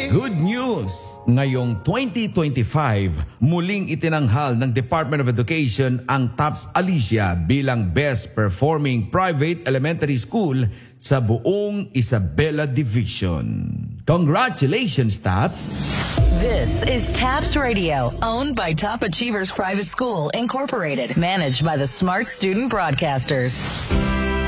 Good news! Ngayong 2025, muling itinanghal ng Department of Education ang TAPS Alicia bilang Best Performing Private Elementary School sa buong Isabela Division. Congratulations, TAPS! This is TAPS Radio, owned by Top Achievers Private School, Incorporated, managed by the Smart Student Broadcasters.